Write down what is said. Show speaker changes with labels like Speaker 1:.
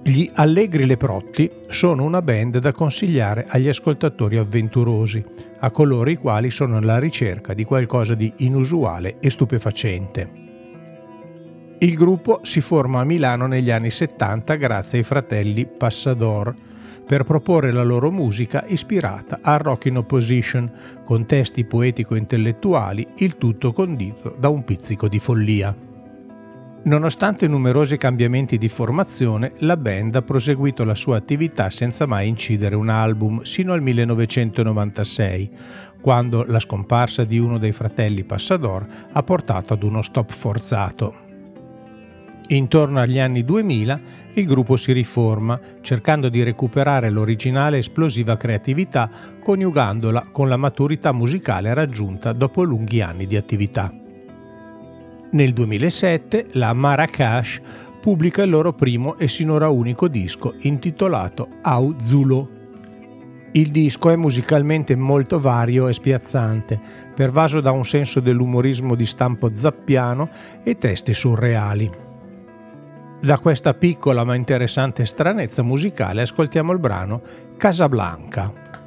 Speaker 1: Gli Allegri Leprotti sono una band da consigliare agli ascoltatori avventurosi, a coloro i quali sono alla ricerca di qualcosa di inusuale e stupefacente. Il gruppo si forma a Milano negli anni 70 grazie ai fratelli Passador per proporre la loro musica ispirata al rock in opposition, con testi poetico-intellettuali, il tutto condito da un pizzico di follia. Nonostante numerosi cambiamenti di formazione, la band ha proseguito la sua attività senza mai incidere un album sino al 1996, quando la scomparsa di uno dei fratelli Passador ha portato ad uno stop forzato. Intorno agli anni 2000 il gruppo si riforma, cercando di recuperare l'originale esplosiva creatività, coniugandola con la maturità musicale raggiunta dopo lunghi anni di attività. Nel 2007 la Marracash pubblica il loro primo e sinora unico disco intitolato Au Zulo. Il disco è musicalmente molto vario e spiazzante, pervaso da un senso dell'umorismo di stampo zappiano e testi surreali. Da questa piccola ma interessante stranezza musicale ascoltiamo il brano Casablanca.